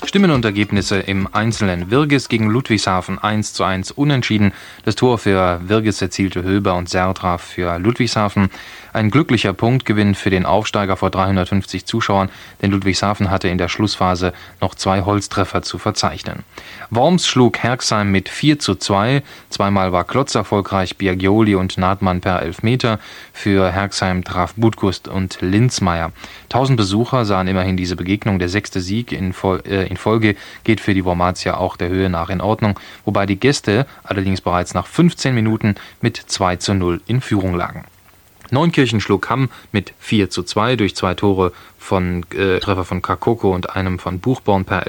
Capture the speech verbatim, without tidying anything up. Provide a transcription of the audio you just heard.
Stimmen und Ergebnisse im Einzelnen. Wirges gegen Ludwigshafen eins zu eins unentschieden. Das Tor für Wirges erzielte Höber und Sertra für Ludwigshafen. Ein glücklicher Punktgewinn für den Aufsteiger vor dreihundertfünfzig Zuschauern, denn Ludwigshafen hatte in der Schlussphase noch zwei Holztreffer zu verzeichnen. Worms schlug Herxheim mit vier zu zwei. Zweimal war Klotz erfolgreich, Biagioli und Nahtmann per Elfmeter. Für Herxheim traf Budgust und Linzmeier. Tausend Besucher sahen immerhin diese Begegnung. Der sechste Sieg in, Fol- äh, in Folge geht für die Wormatia auch der Höhe nach in Ordnung, wobei die Gäste allerdings bereits nach fünfzehn Minuten mit zwei zu null in Führung lagen. Neunkirchen schlug Hamm mit vier zu zwei durch zwei Tore von äh, Treffer von Kakoko und einem von Buchborn per